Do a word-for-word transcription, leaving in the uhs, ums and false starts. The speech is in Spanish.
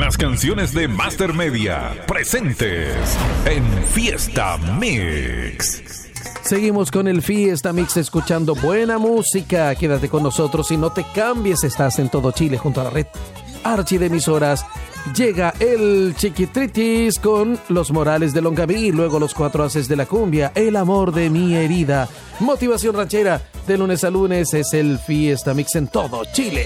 Las canciones de Master Media, presentes en Fiesta Mix. Seguimos con el Fiesta Mix, escuchando buena música. Quédate con nosotros y no te cambies. Estás en todo Chile junto a la red Archi de emisoras. Llega el Chiquitritis con Los Morales de Longaví, luego Los Cuatro Haces de la Cumbia, El Amor de mi Herida. Motivación ranchera de lunes a lunes, es el Fiesta Mix en todo Chile.